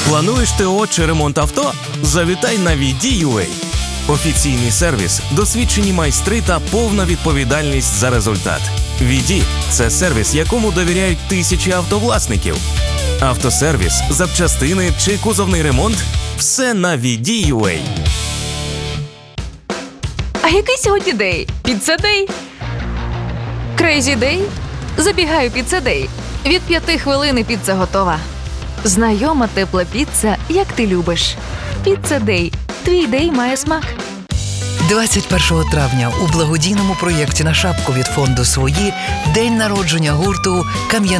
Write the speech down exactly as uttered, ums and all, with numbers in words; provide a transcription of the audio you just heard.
Плануєш ТО чи ремонт авто? Завітай на ViDi.ua. Офіційний сервіс, досвідчені майстри та повна відповідальність за результат. ViDi – це сервіс, якому довіряють тисячі автовласників. Автосервіс, запчастини чи кузовний ремонт – все на ViDi.ua. А який сьогодні день? Піца-дей? Крейзі дей? Забігаю піца-дей. Від п'яти хвилин піца готова. Знайома тепла піца, як ти любиш. Піца-дей. Твій дей має смак. двадцять першого травня у благодійному проєкті на шапку від фонду «Свої» день народження гурту «Кам'яний